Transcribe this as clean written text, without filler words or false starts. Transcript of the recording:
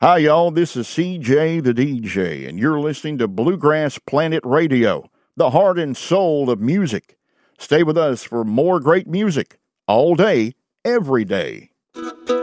Hi, y'all. This is CJ the DJ, and you're listening to Bluegrass Planet Radio, the heart and soul of music. Stay with us for more great music all day, every day.